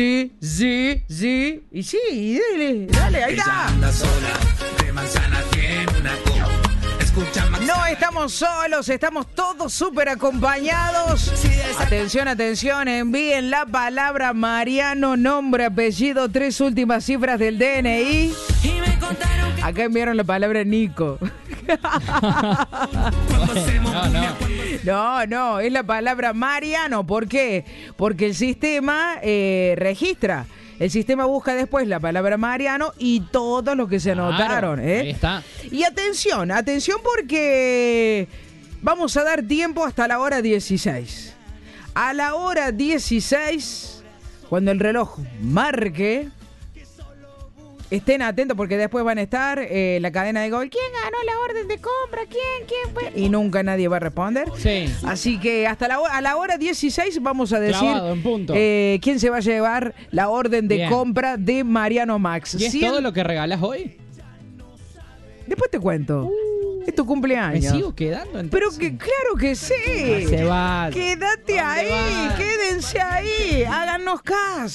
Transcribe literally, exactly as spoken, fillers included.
Sí, sí, sí. Y sí, y dale, dale, ahí está. No estamos solos, estamos todos súper acompañados. Atención, atención, envíen la palabra Mariano, nombre, apellido, tres últimas cifras del D N I. Acá enviaron la palabra Nico. No, no. No, no, es la palabra Mariano. ¿Por qué? Porque el sistema eh, registra. El sistema busca después la palabra Mariano y todos los que se anotaron. Claro, ¿eh? ahí está. Y atención, atención porque vamos a dar tiempo hasta la hora dieciséis. A la hora dieciséis, cuando el reloj marque, estén atentos porque después van a estar eh, la cadena de gol. ¿Quién ganó la orden de compra? ¿Quién? ¿Quién fue? Y nunca nadie va a responder. Sí. Así que hasta la, a la hora dieciséis vamos a decir Clavado, en punto. eh, quién se va a llevar la orden de Bien. compra de Mariano Max. ¿Y es Cien... todo lo que regalas hoy? Después te cuento. Uh, es tu ¿Me cumpleaños. sigo quedando entonces? Pero que claro que sí. Ah, se va. Quédate ¿Dónde ahí, va? quédense ahí, háganos caso.